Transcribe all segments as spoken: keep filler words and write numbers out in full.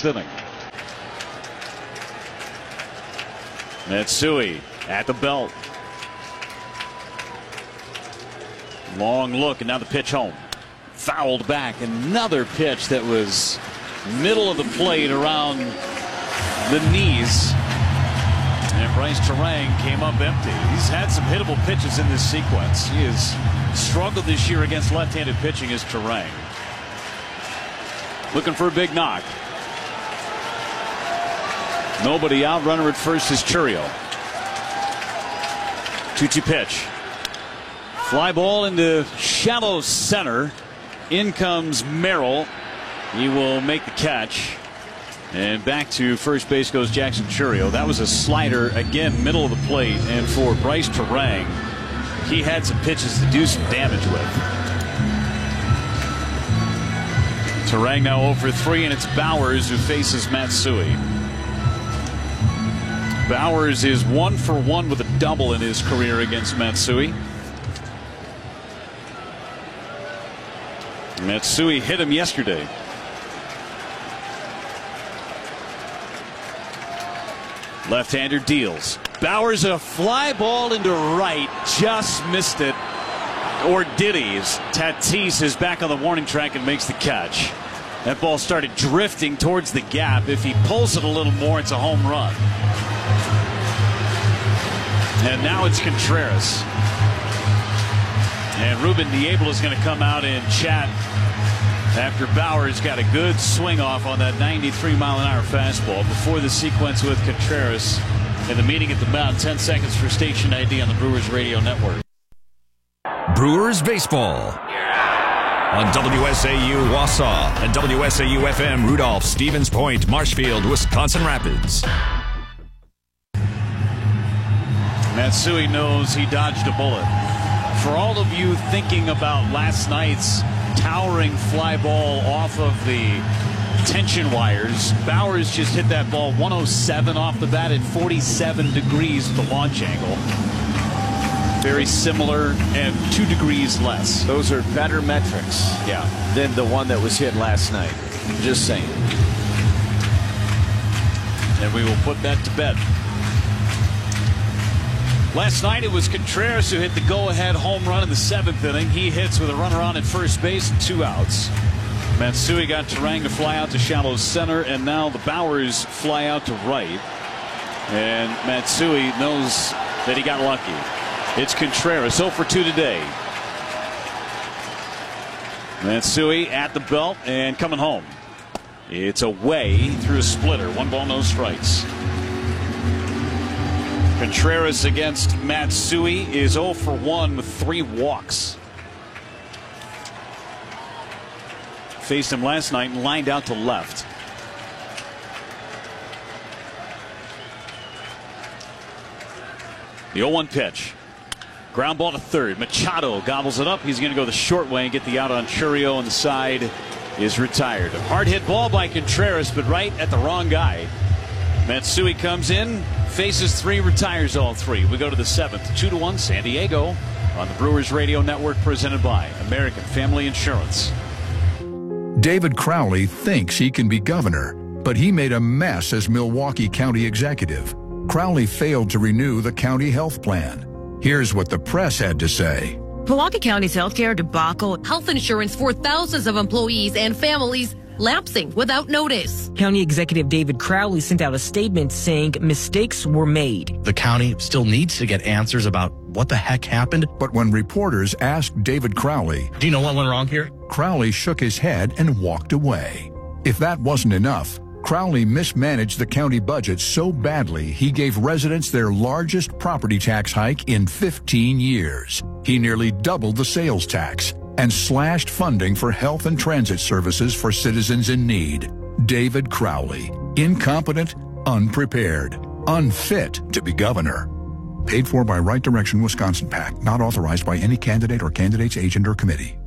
inning. Matsui at the belt. Long look, and now the pitch home. Fouled back. Another pitch that was middle of the plate around the knees. And Bryce Turang came up empty. He's had some hittable pitches in this sequence. He has struggled this year against left-handed pitching as Turang. Looking for a big knock. Nobody out. Runner at first is Chourio. two two pitch. Fly ball into shallow center. In comes Merrill. He will make the catch. And back to first base goes Jackson Chourio. That was a slider, again, middle of the plate. And for Bryce Turang, he had some pitches to do some damage with. Turang now oh for three, and it's Bowers who faces Matsui. Bowers is one for one with a double in his career against Matsui. Matsui hit him yesterday. Left-hander deals. Bowers a fly ball into right. Just missed it. Or did he? Tatis is back on the warning track and makes the catch. That ball started drifting towards the gap. If he pulls it a little more, it's a home run. And now it's Contreras. And Ruben Diablo is going to come out and chat after Bowers got a good swing off on that ninety-three mile an hour fastball. Before the sequence with Contreras in the meeting at the mound. ten seconds for station I D on the Brewers Radio Network. Brewers baseball on W S A U Wausau and W S A U F M Rudolph, Stevens Point, Marshfield, Wisconsin Rapids. Matsui knows he dodged a bullet. For all of you thinking about last night's towering fly ball off of the tension wires, Bowers just hit that ball one oh seven off the bat at forty-seven degrees with the launch angle. Very similar and two degrees less. Those are better metrics, yeah, than the one that was hit last night. Just saying. And we will put that to bed. Last night it was Contreras who hit the go-ahead home run in the seventh inning. He hits with a runner on at first base and two outs. Matsui got Turang to fly out to shallow center, and now the Bowers fly out to right. And Matsui knows that he got lucky. It's Contreras, oh for two today. Matsui at the belt and coming home. It's away through a splitter. One ball, no strikes. Contreras against Matsui is oh for one with three walks. Faced him last night and lined out to left. The oh one pitch. Ground ball to third. Machado gobbles it up. He's going to go the short way and get the out on Chourio, and the side is retired. A hard hit ball by Contreras, but right at the wrong guy. Matsui comes in, faces three, retires all three. We go to the seventh. Two to one, San Diego on the Brewers Radio Network, presented by American Family Insurance. David Crowley thinks he can be governor, but he made a mess as Milwaukee County executive. Crowley failed to renew the county health plan. Here's what the press had to say. Milwaukee County's healthcare debacle, health insurance for thousands of employees and families lapsing without notice. County Executive David Crowley sent out a statement saying mistakes were made. The county still needs to get answers about what the heck happened. But when reporters asked David Crowley, do you know what went wrong here? Crowley shook his head and walked away. If that wasn't enough, Crowley mismanaged the county budget so badly he gave residents their largest property tax hike in fifteen years. He nearly doubled the sales tax and slashed funding for health and transit services for citizens in need. David Crowley, incompetent, unprepared, unfit to be governor. Paid for by Right Direction Wisconsin PAC, not authorized by any candidate or candidate's agent or committee.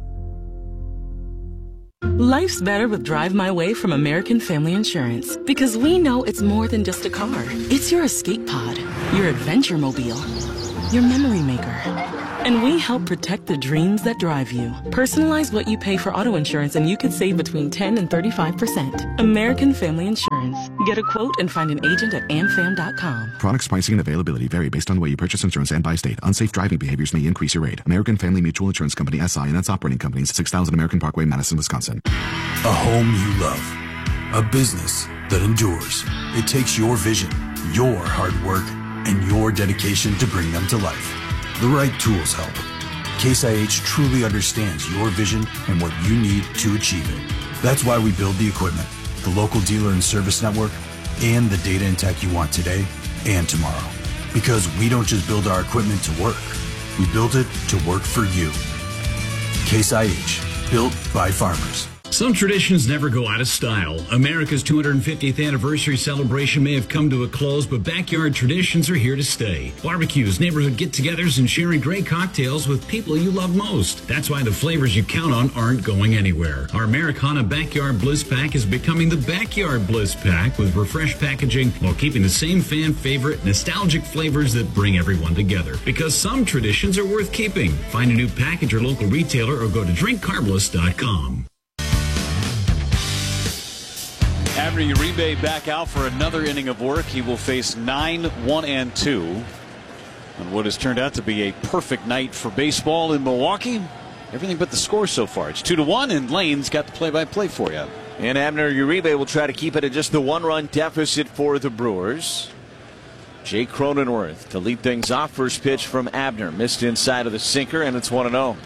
Life's better with Drive My Way from American Family Insurance, because we know it's more than just a car. It's your escape pod, your adventure mobile, your memory maker. And we help protect the dreams that drive you. Personalize what you pay for auto insurance and you could save between ten and thirty-five percent. American Family Insurance. Get a quote and find an agent at am fam dot com. Products, pricing, and availability vary based on the way you purchase insurance and by state. Unsafe driving behaviors may increase your rate. American Family Mutual Insurance Company, S I and its operating companies, six thousand American Parkway, Madison, Wisconsin. A home you love. A business that endures. It takes your vision, your hard work, and your dedication to bring them to life. The right tools help. Case I H truly understands your vision and what you need to achieve it. That's why we build the equipment, the local dealer and service network, and the data and tech you want today and tomorrow. Because we don't just build our equipment to work, we build it to work for you. Case I H, built by farmers. Some traditions never go out of style. America's two hundred fiftieth anniversary celebration may have come to a close, but backyard traditions are here to stay. Barbecues, neighborhood get-togethers, and sharing great cocktails with people you love most. That's why the flavors you count on aren't going anywhere. Our Americana Backyard Bliss Pack is becoming the Backyard Bliss Pack with refreshed packaging while keeping the same fan favorite nostalgic flavors that bring everyone together. Because some traditions are worth keeping. Find a new pack at your local retailer or go to drink carbliss dot com. Abner Uribe back out for another inning of work. He will face nine, one, and two on what has turned out to be a perfect night for baseball in Milwaukee. Everything but the score so far. It's two to one, and Lane's got the play-by-play for you. And Abner Uribe will try to keep it at just the one-run deficit for the Brewers. Jake Cronenworth to lead things off. First pitch from Abner, missed inside of the sinker, and it's one and oh.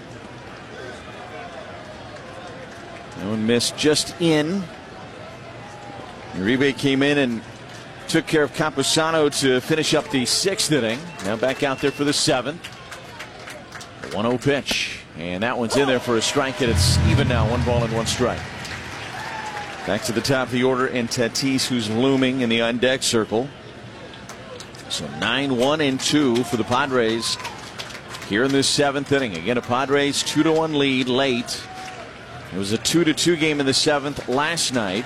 That one missed just in. Uribe came in and took care of Campusano to finish up the sixth inning. Now back out there for the seventh. The one oh pitch. And that one's in there for a strike, and it's even now. One ball and one strike. Back to the top of the order, and Tatis, who's looming in the on-deck circle. So nine, one, and two for the Padres here in this seventh inning. Again, a Padres two to one lead late. It was a two to two game in the seventh last night.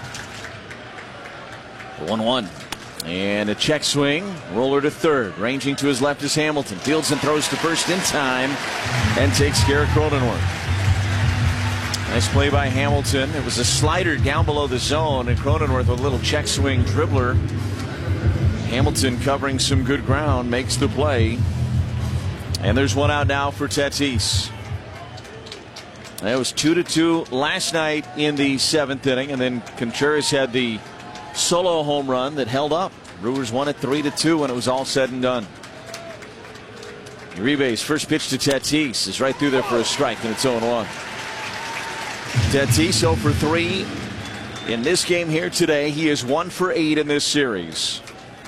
one one. And a check swing. Roller to third. Ranging to his left is Hamilton. Fields and throws to first in time and takes care of Cronenworth. Nice play by Hamilton. It was a slider down below the zone, and Cronenworth with a little check swing dribbler. Hamilton covering some good ground makes the play. And there's one out now for Tatis. That was two to two last night in the seventh inning, and then Contreras had the solo home run that held up. Brewers won it three to two when it was all said and done. Uribe's first pitch to Tatis is right through there for a strike, and it's oh one. Tatis oh for three in this game here today. He is one for eight in this series.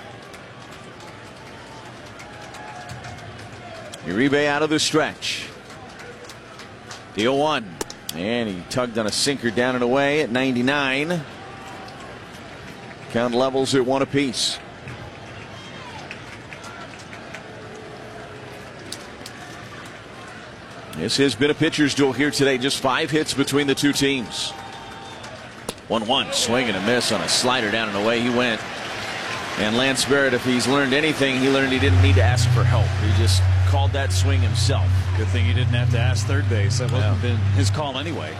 Uribe out of the stretch. The oh one, and he tugged on a sinker down and away at ninety-nine. Count levels at one apiece. This has been a pitcher's duel here today. Just five hits between the two teams. one one, swing and a miss on a slider down and away he went. And Lance Barrett, if he's learned anything, he learned he didn't need to ask for help. He just called that swing himself. Good thing he didn't have to ask third base. That wouldn't have been his call anyway.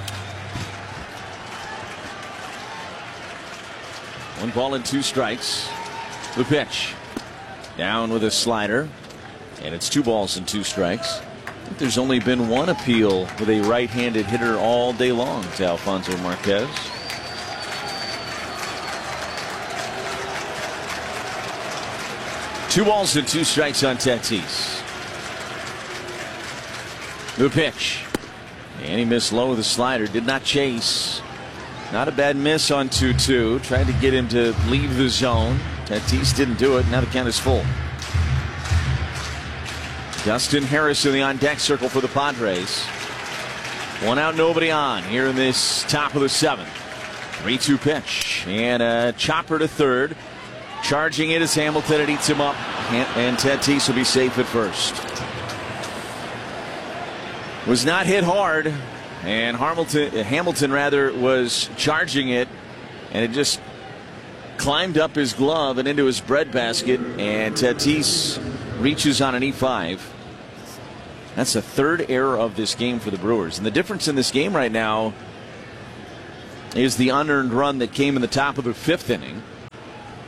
One ball and two strikes. The pitch. Down with a slider. And it's two balls and two strikes. I think there's only been one appeal with a right-handed hitter all day long to Alfonso Marquez. Two balls and two strikes on Tatis. The pitch. And he missed low with a slider. Did not chase. Not a bad miss on two two. Tried to get him to leave the zone. Tatis didn't do it. Now the count is full. Dustin Harris in the on-deck circle for the Padres. One out, nobody on here in this top of the seventh. three two pitch. And a chopper to third. Charging it is Hamilton. It eats him up. And Tatis will be safe at first. Was not hit hard. And Hamilton, Hamilton rather, was charging it, and it just climbed up his glove and into his breadbasket, and Tatis reaches on an E five. That's the third error of this game for the Brewers. And the difference in this game right now is the unearned run that came in the top of the fifth inning.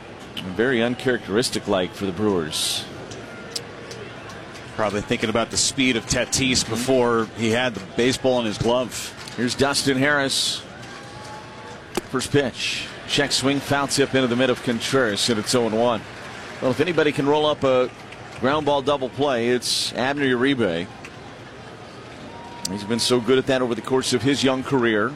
Very uncharacteristic-like for the Brewers. Probably thinking about the speed of Tatis before he had the baseball in his glove. Here's Dustin Harris. First pitch. Check swing, foul tip into the mid of Contreras, and it's oh and one. Well, if anybody can roll up a ground ball double play, it's Abner Uribe. He's been so good at that over the course of his young career.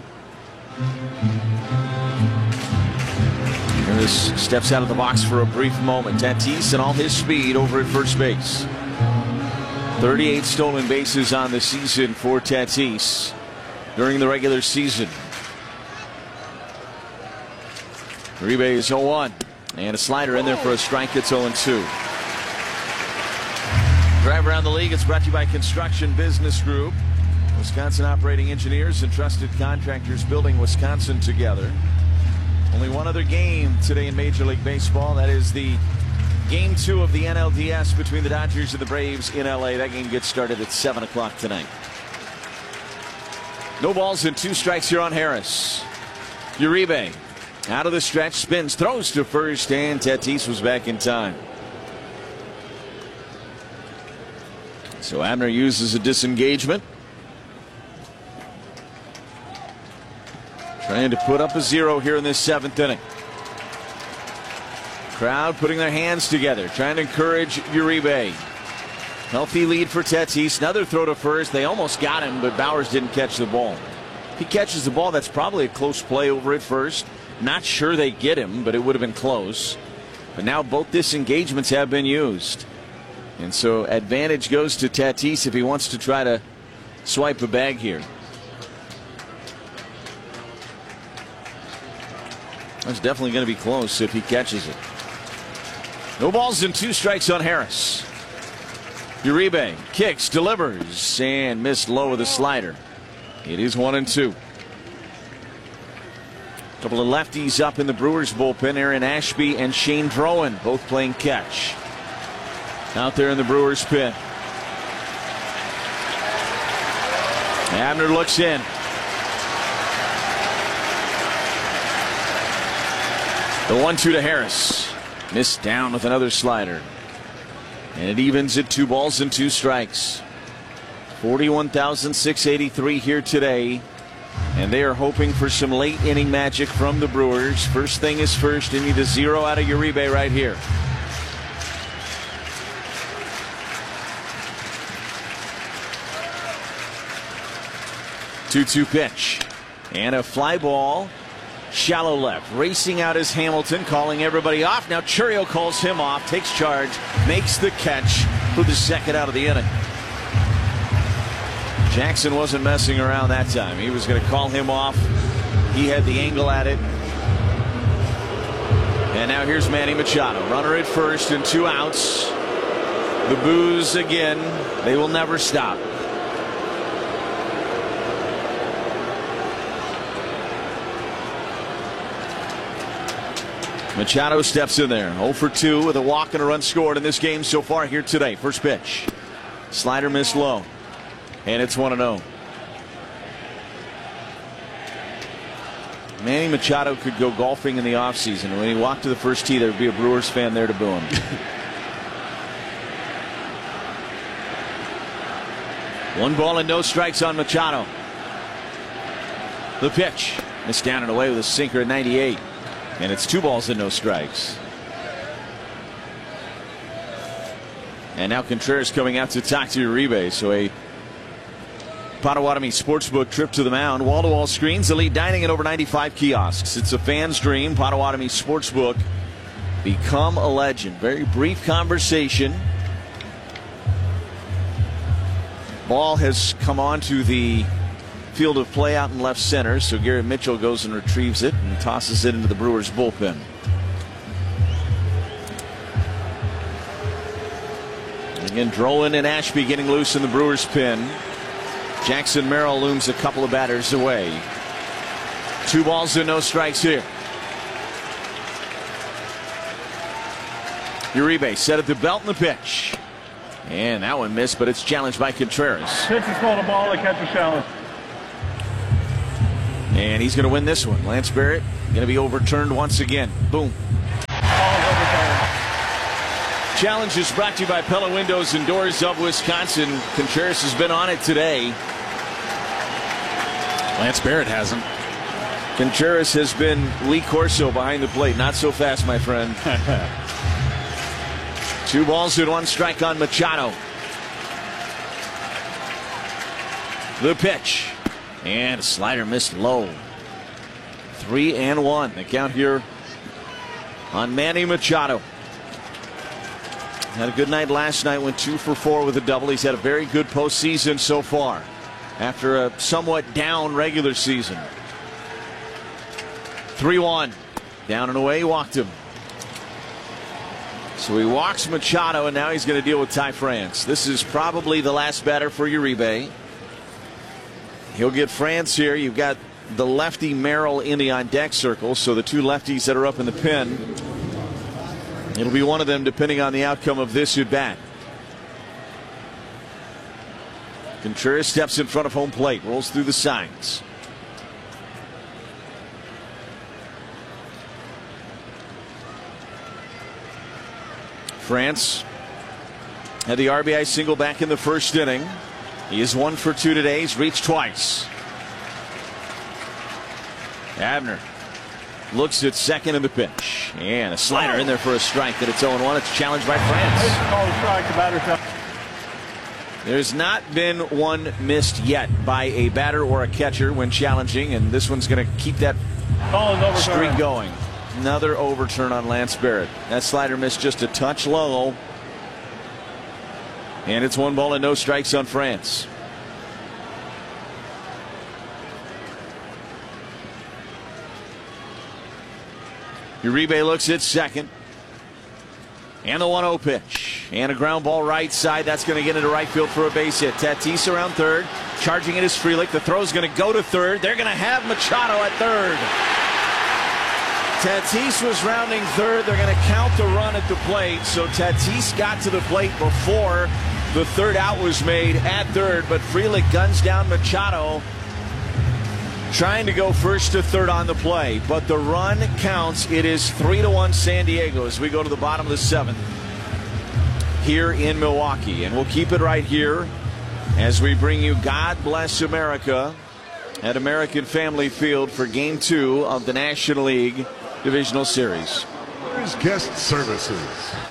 Harris steps out of the box for a brief moment. Tatis and all his speed over at first base. thirty-eight stolen bases on the season for Tatis during the regular season. Uribe is oh one. And a slider in there for a strike. It's oh and two. Drive around the league. It's brought to you by Construction Business Group. Wisconsin operating engineers and trusted contractors building Wisconsin together. Only one other game today in Major League Baseball. That is the game two of the N L D S between the Dodgers and the Braves in L A. That game gets started at seven o'clock tonight. No balls and two strikes here on Harris. Uribe out of the stretch, spins, throws to first, and Tatis was back in time. So Abner uses a disengagement. Trying to put up a zero here in this seventh inning. Crowd putting their hands together, trying to encourage Uribe. Healthy lead for Tatis. Another throw to first. They almost got him, but Bowers didn't catch the ball. If he catches the ball, that's probably a close play over at first. Not sure they get him, but it would have been close. But now both disengagements have been used. And so advantage goes to Tatis if he wants to try to swipe a bag here. That's definitely going to be close if he catches it. No balls and two strikes on Harris. Uribe kicks, delivers, and missed low with a slider. It is one and two. A couple of lefties up in the Brewers bullpen. Aaron Ashby and Shane Drowan both playing catch. Out there in the Brewers pit. Abner looks in. The one two to Harris. Missed down with another slider. And it evens at two balls and two strikes. forty-one thousand six hundred eighty-three here today. And they are hoping for some late inning magic from the Brewers. First thing is first. They need a zero out of Uribe right here. two two pitch. And a fly ball. Shallow left. Racing out is Hamilton, calling everybody off. Now Chourio calls him off, takes charge, makes the catch for the second out of the inning. Jackson wasn't messing around that time. He was going to call him off. He had the angle at it. And now here's Manny Machado. Runner at first and two outs. The boos again. They will never stop. Machado steps in there. oh for two with a walk and a run scored in this game so far here today. First pitch. Slider missed low. And it's one and oh. Manny Machado could go golfing in the offseason. When he walked to the first tee, there would be a Brewers fan there to boo him. One ball and no strikes on Machado. The pitch. Missed down and away with a sinker at ninety-eight. And it's two balls and no strikes. And now Contreras coming out to talk to Uribe. So a Potawatomi Sportsbook trip to the mound. Wall-to-wall screens, elite dining, and over ninety-five kiosks. It's a fan's dream. Potawatomi Sportsbook. Become a legend. Very brief conversation. Ball has come onto the field of play out in left center, so Garrett Mitchell goes and retrieves it and tosses it into the Brewers bullpen. Again, Drowan and Ashby getting loose in the Brewers pen. Jackson Merrill looms a couple of batters away. Two balls and no strikes here. Uribe set at the belt in the pitch. And that one missed, but it's challenged by Contreras. Pitch is called a ball, they catch a challenge. And he's going to win this one. Lance Barrett going to be overturned once again. Boom. Ball's overturned. Challenge is brought to you by Pella Windows and Doors of Wisconsin. Contreras has been on it today. Lance Barrett hasn't. Contreras has been Lee Corso behind the plate. Not so fast, my friend. Two balls and one strike on Machado. The pitch. And a slider missed low. Three and one. The count here on Manny Machado. Had a good night last night. Went two for four with a double. He's had a very good postseason so far after a somewhat down regular season. three one. Down and away. He walked him. So he walks Machado, and now he's going to deal with Ty France. This is probably the last batter for Uribe. He'll get France here. You've got the lefty Merrill in the on deck circle, so the two lefties that are up in the pen, it'll be one of them depending on the outcome of this at bat. Contreras steps in front of home plate, rolls through the signs. France had the R B I single back in the first inning. He is one for two today. He's reached twice. Abner looks at second in the pitch. And a slider in there for a strike. That it's oh and one. It's challenged by France. There's not been one missed yet by a batter or a catcher when challenging, and this one's going to keep that streak going. Another overturn on Lance Barrett. That slider missed just a touch low. And it's one ball and no strikes on France. Uribe looks at second. And the one oh pitch. And a ground ball right side. That's going to get into right field for a base hit. Tatis around third. Charging it is Frelick. The throw is going to go to third. They're going to have Machado at third. Tatis was rounding third. They're going to count the run at the plate. So Tatis got to the plate before the third out was made at third. But Frelick guns down Machado, trying to go first to third on the play. But the run counts. It is three to one San Diego as we go to the bottom of the seventh here in Milwaukee. And we'll keep it right here as we bring you God Bless America at American Family Field for game two of the National League Divisional Series. Guest services.